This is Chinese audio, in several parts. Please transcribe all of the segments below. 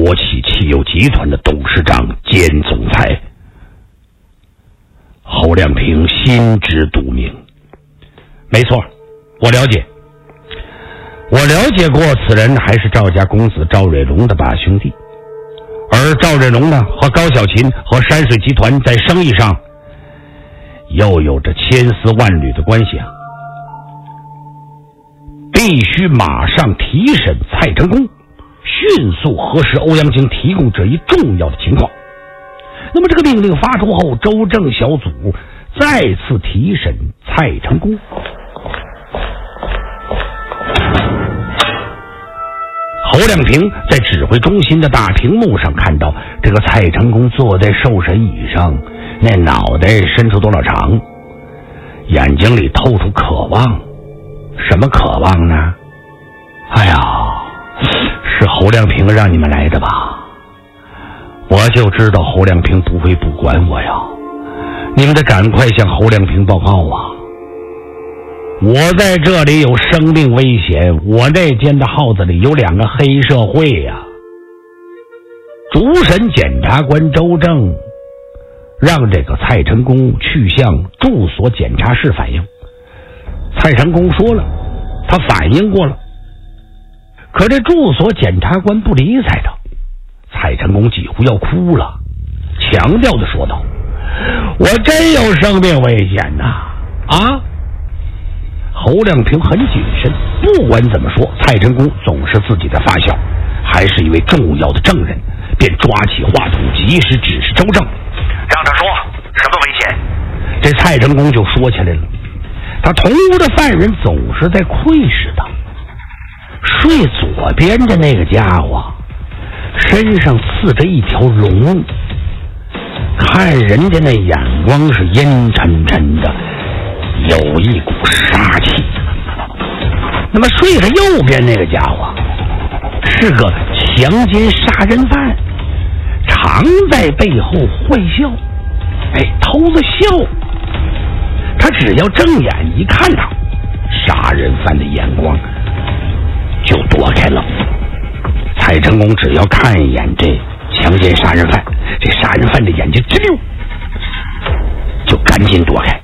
国企汽油集团的董事长兼总裁。侯亮平心知肚明。没错，我了解过此人还是赵家公子赵瑞龙的八兄弟，而赵瑞龙呢，和高小琴和山水集团在生意上又有着千丝万缕的关系啊！必须马上提审蔡成功，迅速核实欧阳靖提供这一重要的情况。那么这个命令发出后，周正小组再次提审蔡成功。侯亮平在指挥中心的大屏幕上看到这个蔡成功坐在受审椅上，那脑袋伸出多少长，眼睛里透出渴望。什么渴望呢？哎呀，是侯亮平让你们来的吧？我就知道侯亮平不会不管我呀，你们得赶快向侯亮平报告啊！我在这里有生命危险，我这间的号子里有2个黑社会呀！主审检察官周正让这个蔡成功去向住所检察室反映。蔡成功说了，他反映过了，可这住所检察官不理睬他。蔡成功几乎要哭了，强调地说道：“我真有生命危险呐！”啊！侯亮平很谨慎，不管怎么说，蔡成功总是自己的发小，还是一位重要的证人，便抓起话筒，及时指示周正，让他说什么危险。这蔡成功就说起来了，他同屋的犯人总是在窥视他，睡左边的那个家伙身上刺着一条龙，看人家那眼光是阴沉沉的，有一股杀气。那么睡着右边那个家伙是个强奸杀人犯，常在背后坏笑，偷着笑。他只要正眼一看他，杀人犯的眼光就躲开了。蔡成功只要看一眼这强奸杀人犯，这杀人犯的眼睛直溜，就赶紧躲开。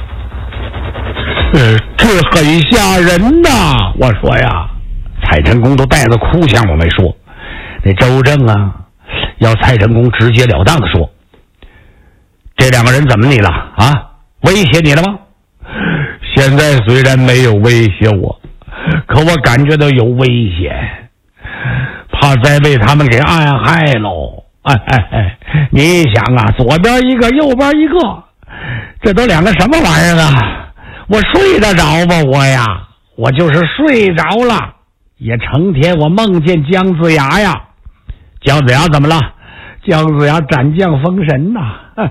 这很吓人呐！我说呀，蔡成功都带着哭腔往外说。那周正啊，要蔡成功直截了当的说：“这2个人怎么你了啊？威胁你了吗？”现在虽然没有威胁我，可我感觉到有危险，怕再被他们给暗害喽。你想啊，左边一个，右边一个，这都2个什么玩意儿啊？我睡得着吗？我就是睡着了，也成天我梦见姜子牙呀。姜子牙怎么了？姜子牙斩将封神呐！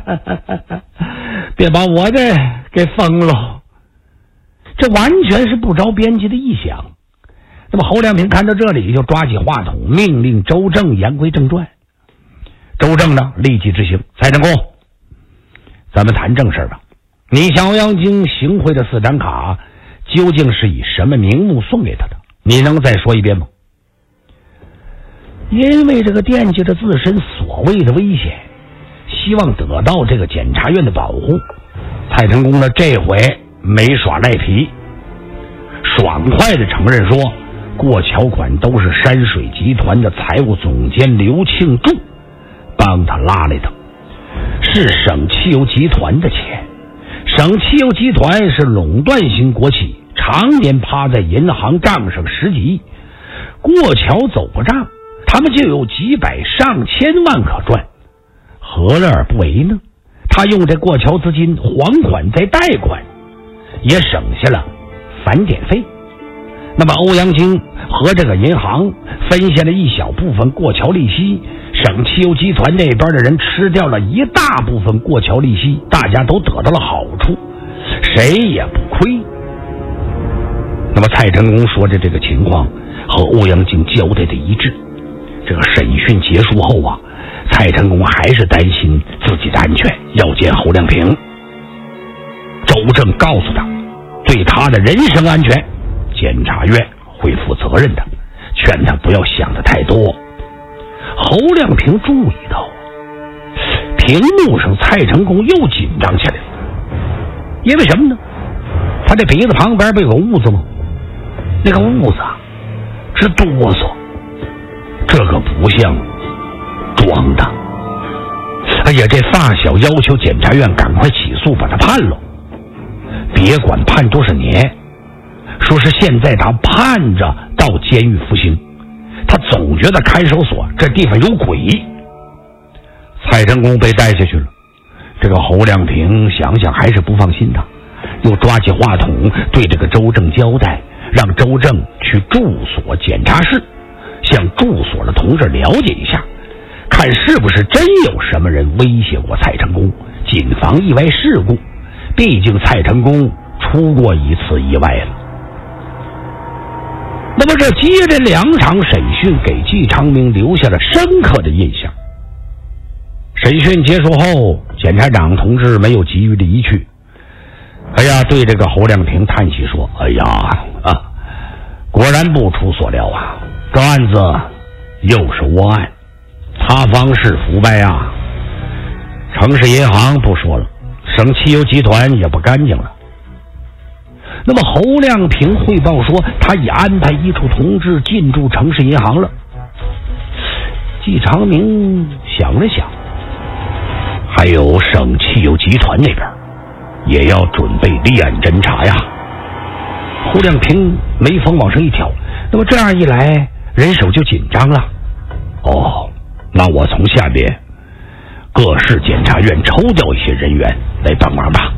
别把我这给封了。这完全是不着边际的臆想。那么侯亮平看到这里，就抓起话筒，命令周正言归正传。周正呢，立即执行。蔡成功，咱们谈正事吧。你向欧阳靖行贿的4张卡，究竟是以什么名目送给他的？你能再说一遍吗？因为这个惦记着自身所谓的危险，希望得到这个检察院的保护，蔡成功呢这回没耍赖皮，爽快地承认说，过桥款都是山水集团的财务总监刘庆柱帮他拉来的，是省汽油集团的钱。省汽油集团是垄断型国企，常年趴在银行账上10几亿，过桥走个账，他们就有几百上千万可赚，何乐而不为呢？他用这过桥资金还款再贷款，也省下了返点费。那么欧阳靖和这个银行分下了一小部分过桥利息，省汽油集团那边的人吃掉了一大部分过桥利息，大家都得到了好处，谁也不亏。那么蔡成功说的这个情况和欧阳靖交代的一致。这个审讯结束后啊，蔡成功还是担心自己的安全，要见侯亮平。周正告诉他，对他的人身安全，检察院会负责任的，劝他不要想得太多。 侯亮平注意到屏幕上蔡成功又紧张起来了，因为什么呢？他这鼻子旁边不有个痦子吗？那个痦子啊直哆嗦，这个不像装的。哎呀，这发小要求检察院赶快起诉把他判了，别管判多少年，说是现在他盼着到监狱服刑，他总觉得看守所这地方有鬼。蔡成功被带下去了，这个侯亮平想想还是不放心他，又抓起话筒对这个周正交代，让周正去住所检查室向住所的同志了解一下，看是不是真有什么人威胁过蔡成功，谨防意外事故，毕竟蔡成功出过一次意外了。那么这接着2场审讯给季长明留下了深刻的印象。审讯结束后，检察长同志没有急于离去，哎呀，对这个侯亮平叹息说，哎呀果然不出所料啊，这案子又是窝案，擦方式腐败啊，城市银行不说了，省汽油集团也不干净了。那么侯亮平汇报说，他已安排一处同志进驻城市银行了。季长明想了想，还有省汽油集团那边也要准备立案侦查呀。侯亮平眉峰往上一挑，那么这样一来人手就紧张了。那我从下边各市检察院抽调一些人员来帮忙吧。